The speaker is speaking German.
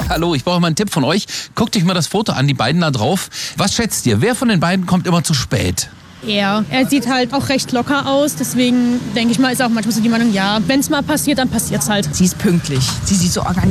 Hallo, ich brauche mal einen Tipp von euch. Guckt euch mal das Foto an, die beiden da drauf. Was schätzt ihr? Wer von den beiden kommt immer zu spät? Er sieht halt auch recht locker aus, deswegen denke ich mal, ist auch manchmal so die Meinung, ja, wenn es mal passiert, dann passiert's halt. Sie ist pünktlich. Sie sieht so organisiert